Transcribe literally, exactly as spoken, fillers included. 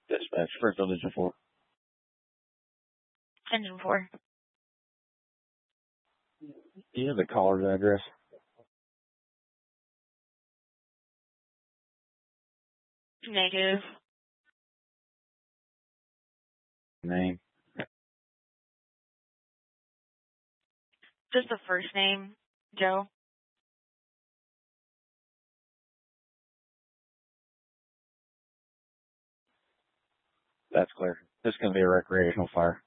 Dispatch, Springfield Engine four. Engine four. Do you have the caller's address? Negative. Name? Just the first name, Joe. That's clear. This is going to be a recreational fire.